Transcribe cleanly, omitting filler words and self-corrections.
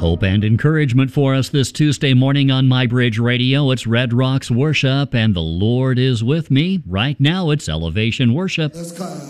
Hope and encouragement for us this Tuesday morning on My Bridge Radio. It's Red Rocks Worship, and the Lord is with me. Right now, it's Elevation Worship. Let's clap.